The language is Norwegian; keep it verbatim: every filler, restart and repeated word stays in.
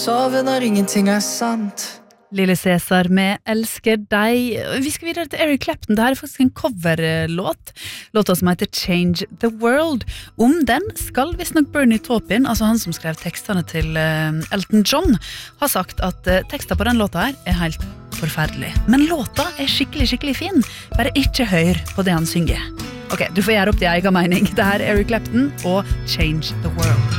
Sove når ingenting er sant. Lille Cæsar med Elsker deg. Vi skal videre til Eric Clapton. Dette er faktisk en coverlåt. Låta som heter Change the World. Om den skal visst nok Bernie Taupin, altså han som skrev tekstene til Elton John, har sagt at tekster på den låta her er helt forferdelig. Men låta er skikkelig, skikkelig fin. Bare ikke hør på det han synger. Ok, du får gjøre opp din egen mening. Det her er Eric Clapton og Change the World.